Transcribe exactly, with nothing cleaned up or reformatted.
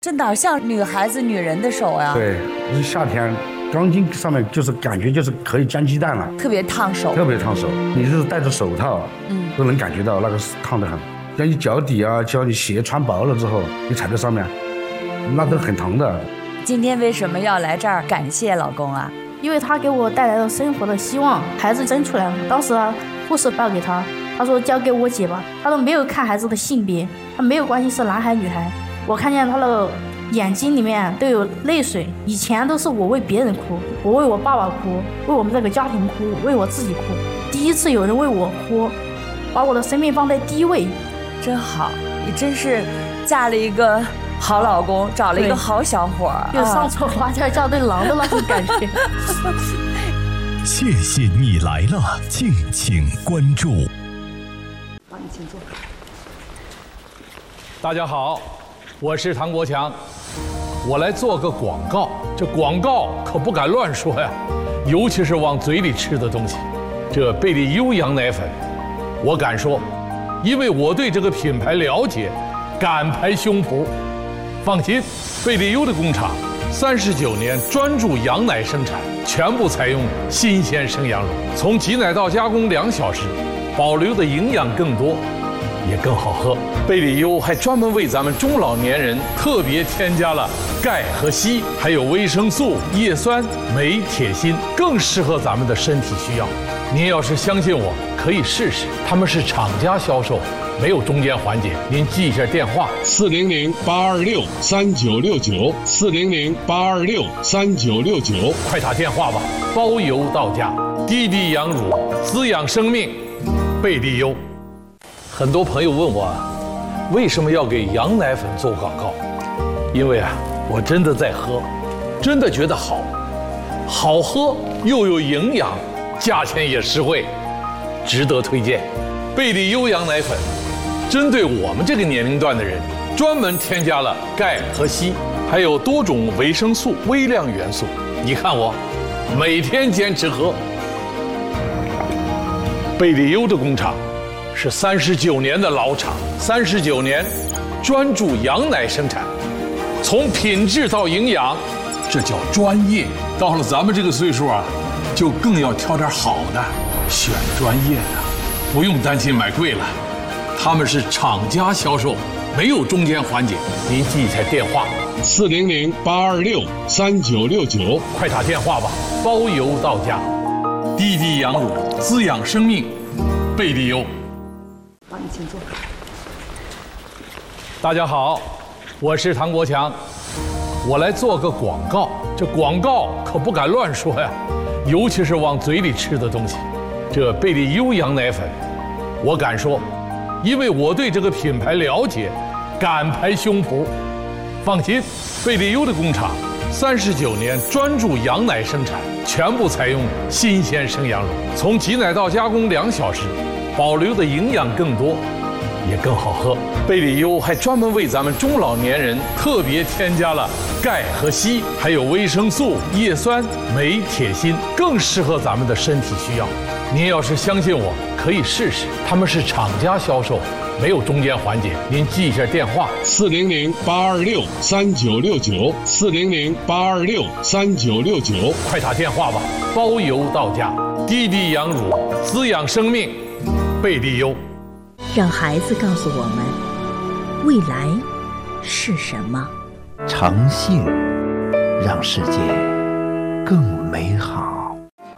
这哪像女孩子、女人的手呀？ 对，一夏天钢筋上面就是感觉就是可以煎鸡蛋了， 特别烫手， 特别烫手。你是戴着手套，嗯，都能感觉到那个烫得很。像你脚底啊，像你鞋穿薄了之后，你踩在上面，那都很疼的。 今天为什么要来这儿感谢老公啊？ 因为他给我带来了生活的希望。孩子生出来了，当时啊，护士抱给他，他说交给我姐吧。他都没有看孩子的性别，他没有关心是男孩女孩。我看见他的眼睛里面都有泪水。以前都是我为别人哭，我为我爸爸哭，为我们这个家庭哭，为我自己哭。第一次有人为我哭，把我的生命放在第一位， 真好。你真是嫁了一个好老公，找了一个好小伙儿， 又上错花轿嫁对郎的那种感觉。 谢谢你来了，敬请关注。 帮你请坐。 大家好，我是唐国强，我来做个广告。这广告可不敢乱说呀，尤其是往嘴里吃的东西。这贝利优羊奶粉，我敢说，因为我对这个品牌了解，敢拍胸脯。放心，贝利优的工厂三十九年专注羊奶生产，全部采用新鲜生羊乳，从挤奶到加工两小时，保留的营养更多，也更好喝。贝利优还专门为咱们中老年人特别添加了钙和硒，还有维生素、叶酸、镁、铁、锌，更适合咱们的身体需要。您要是相信我，可以试试，他们是厂家销售，没有中间环节。您记一下电话： 四零零八二六三九六九，四零零八二六三九六九， 快打电话吧，包邮到家。滴滴羊乳，滋养生命，贝利优。很多朋友问我，为什么要给羊奶粉做广告？因为啊，我真的在喝，真的觉得好，好喝又有营养，价钱也实惠，值得推荐。贝利优羊奶粉针对我们这个年龄段的人，专门添加了钙和硒，还有多种维生素、微量元素。你看我每天坚持喝。贝利优的工厂是三十九年的老厂，三十九年专注羊奶生产，从品质到营养，这叫专业。到了咱们这个岁数啊，就更要挑点好的，选专业的，不用担心买贵了。他们是厂家销售，没有中间环节。您记一下电话： 四零零八二六三九六九， 快打电话吧，包邮到家。滴滴羊乳，滋养生命，贝利优。 帮你请坐。 大家好，我是唐国强，我来做个广告。这广告可不敢乱说呀，尤其是往嘴里吃的东西。这贝利优羊奶粉，我敢说，因为我对这个品牌了解，敢拍胸脯。放心，贝利优的工厂三十九年专注羊奶生产，全部采用新鲜生羊乳，从挤奶到加工两小时，保留的营养更多，也更好喝。贝利优还专门为咱们中老年人特别添加了钙和硒，还有维生素、叶酸、镁、铁、锌，更适合咱们的身体需要。您要是相信我，可以试试，他们是厂家销售，没有中间环节。您记一下电话： 四零零八二六三九六九，四零零八二六三九六九， 快打电话吧，包邮到家。滴滴羊乳，滋养生命，贝利优。 让孩子告诉我们，未来是什么？ 诚信让世界更美好。